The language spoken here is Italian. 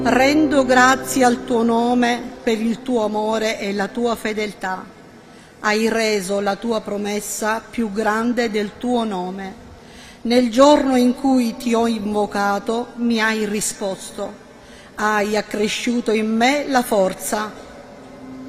Rendo grazie al tuo nome per il tuo amore e la tua fedeltà. Hai reso la tua promessa più grande del tuo nome. Nel giorno in cui ti ho invocato, mi hai risposto. Hai accresciuto in me la forza